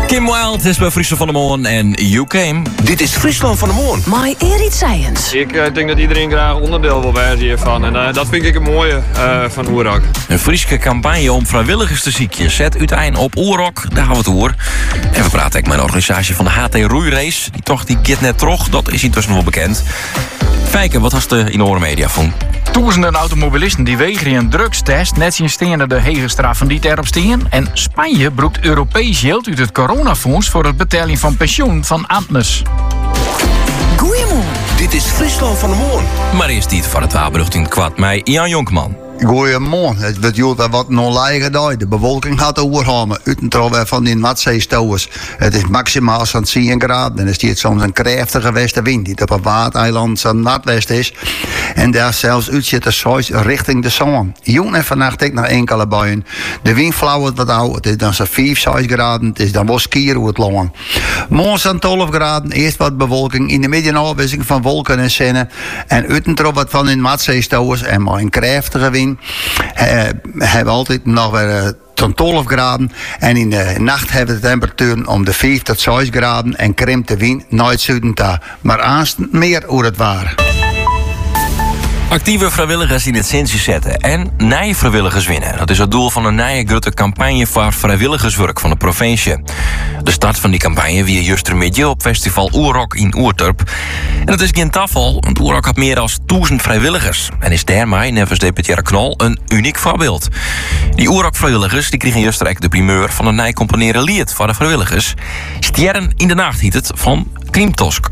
Kim Wilde is bij Friesland van de Moon en You Came. Dit is Friesland van de Moon. My Erit Science. Ik denk dat iedereen graag onderdeel wil zijn hiervan. En dat vind ik het mooie van Oerok. Een Friese campagne om vrijwilligers te zieken. Zet uiteindelijk op Oerok, daar gaan we het over. En we praten met een organisatie van de HT Roeirace. Die tocht die get net terug, dat is intussen wel bekend. Fijke, wat was de enorme media van? Duizenden automobilisten die weigeren een drugstest. Net zien stenen de hege straf van die erop staan. En Spanje broekt Europees geld uit het coronafonds voor het betalen van pensioen van ambtenaren. Goeiemorgen. Dit is Friesland van de Moon. Maar eerst dit van het wapenlucht in het kwad met Jan Jonkman. Goeiemorgen. Het wordt wat nog lager daar. De bewolking gaat overhamen. Uitentrol van die Noordzeestouwers. Het is maximaal zo'n 10 graden. En er stiert soms een krachtige westenwind die op een waardeiland zo'n noordwest is. En daar zelfs uitzit de zuid richting de zon. Jong en vannacht ik nog enkele buien. De wind flauwt wat oud. Het is dan zo'n 5, 6 graden. Het is dan wel skier hoe het longen. Morgen zo'n 12 graden. Eerst wat bewolking. In de midden afwisseling van wolken en zinnen. En uitentrol wat van die Noordzeestouwers. En maar een krachtige wind. Hebben altijd nog weer tot 12 graden. En in de nacht hebben de temperaturen om de 5 tot 6 graden. En krimpt de wind naar het zuiden toe. Maar aanst meer hoe het waar. Actieve vrijwilligers in het centje zetten en nieuwe vrijwilligers winnen. Dat is het doel van een nieuwe grote campagne voor vrijwilligerswerk van de provincie. De start van die campagne wie justermiddag op festival Oerok in Oerturp. En dat is geen tafel, want Oerok had meer dan 1000 vrijwilligers. En is daarmee, nevens deputaire Knol, een uniek voorbeeld. Die Oerok vrijwilligers die kregen juist de primeur van een nieuw componeren lied voor de vrijwilligers. Sterren in de nacht heet het van Krimtosk.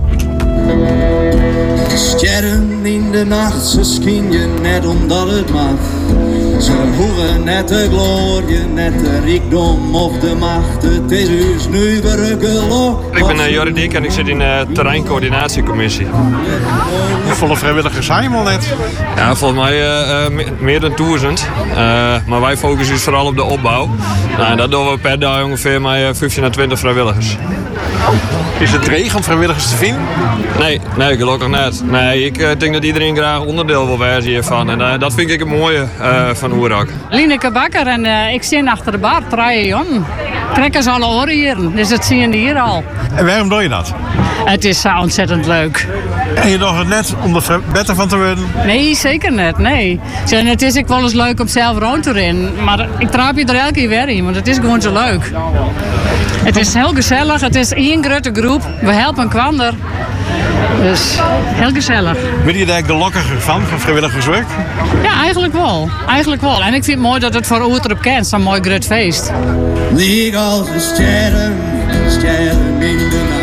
Sterren in de nacht, ze schijn je net omdat het mag. Ze hoeven net de glorie, net de rijkdom of de macht. Het is dus nu geluk. Ik ben Jorrit Dik en ik zit in de terreincoördinatiecommissie. Hoeveel vrijwilligers zijn we al net? Ja, volgens mij meer dan 1000. Maar wij focussen dus vooral op de opbouw. Nou, en dat doen we per dag ongeveer met 15 à 20 vrijwilligers. Is het dreig om vrijwilligers te vinden? Nee, gelukkig net. Nee, ik denk dat iedereen graag onderdeel wil zijn hiervan. En dat vind ik het mooie van Oerok. Lineke Bakker en ik zit achter de bar, 3 jongen. Trekken ze alle oren hier, dus dat zie je hier al. En waarom doe je dat? Het is ontzettend leuk. En je doet het net om er beter van te worden? Nee, zeker net, nee. Het is ook wel eens leuk om zelf rond te rennen, maar ik trap je er elke keer weer in, want het is gewoon zo leuk. Het is heel gezellig, het is één grote groep, we helpen kwander. Dus heel gezellig. Ben je daar gelukkiger van vrijwilligerswerk? Ja, eigenlijk wel. En ik vind het mooi dat het voor Oerturp kent, zo'n mooi groot feest. Lieg als de sterren, sterren in de nacht.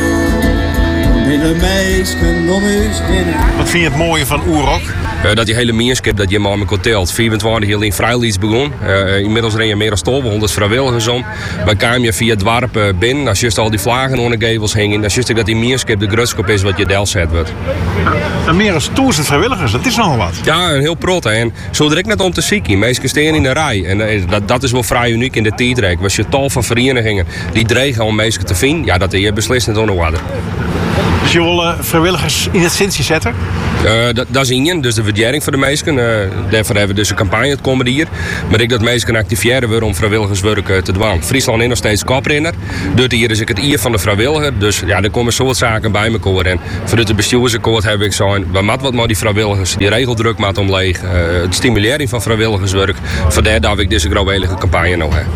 In de meesten om ons heen. Wat vind je het mooie van Oerok? Dat die hele meerskip dat je maar met telt. 24 heel in Vrijlieds begon. Inmiddels ren je meer dan 1200 vrijwilligers om. Maar kwam je via het dorp binnen. Als je al die vlaggen onder de gevels hingen. Dan zie je dat die meerskip de grootskop is wat je del zet wordt. En meer dan 1000 vrijwilligers, dat is nogal wat. Ja, een heel prot. En zo direct net om te zieken. Meesten staan in de rij. En dat is wel vrij uniek in de tijdrek. Was je tal van verenigingen die dreigen om meesten te vinden. Ja, dat je beslist niet onderwaarde. Dus je wil vrijwilligers in het centje zetten? Dat is in, dus de waardering voor de meesten. Daarvoor hebben we dus een campagne het komende jaar. Maar ik dat meesten activeren worden om vrijwilligerswerk te doen. Friesland is nog steeds koprenner. Dit hier is ik het ier van de vrijwilliger. Dus ja, er komen soort zaken bij elkaar. En vanuit de bestuursakkoord heb ik zo we moeten wat met die vrijwilligers. Die regeldruk moet omleeg. Het stimulering van vrijwilligerswerk. Vandaar dat ik deze grote campagne nog heb.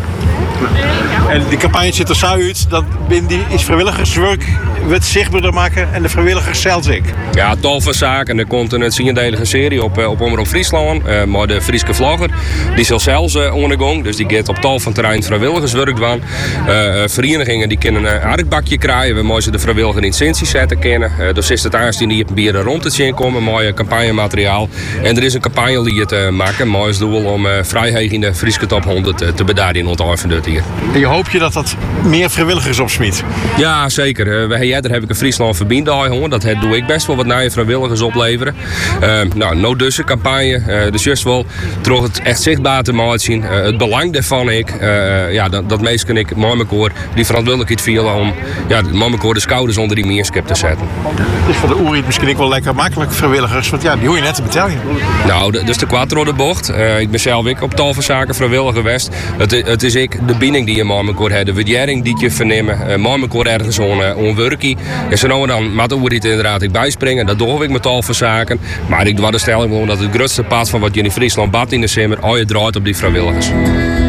En die campagne ziet er zo uit dat binnen die is vrijwilligerswerk wordt zichtbaarder maken en de vrijwilligers zelfs ik. Ja, tal van zaken. Er komt een 10-delige serie op Omroep Friesland. Maar de Frieske Vlogger, die zal zelfs ondergang. Dus die gaat op tal van terrein vrijwilligerswerk doen. Verenigingen die kunnen een aardbakje krijgen. We mogen de vrijwilliger in centjes zetten kennen. Dus is het aanstaan die op bieren rond te zien komen. Mooi campagnemateriaal. En er is een campagne die te maken. Mooi als doel om vrijheid in de Frieske top 100 te bedaren in onthouden van dit hier. En je hoopt je dat meer vrijwilligers opsmiet? Ja, zeker. Daar heb ik een Friesland Verbinding. Dat doe ik best wel wat naar je vrijwilligers opleveren. Nou dus een campagne. Dus juist wel terug het echt zichtbaar te maken zien. Het belang daarvan dat meest kan ik Marmekoor die verantwoordelijkheid vielen om Marmekoor de schouders onder die meerskip te zetten. Dus voor de Oeriet misschien ook wel lekker makkelijk vrijwilligers, want ja, die hoor je net te betalen. Nou, dus de Quattro de bocht. Ik ben zelf ook op tal van zaken vrijwilliger geweest. Het is ik de binding die je maar elkaar de waardering die je vernemen, maar elkaar ergens onwerkie. En zo nou en dan moet de inderdaad ik bijspringen, dat doe ik met tal van zaken. Maar ik doe de stelling gewoon dat het grootste pad van wat je in Friesland bad in de zomer, al je draait op die vrijwilligers.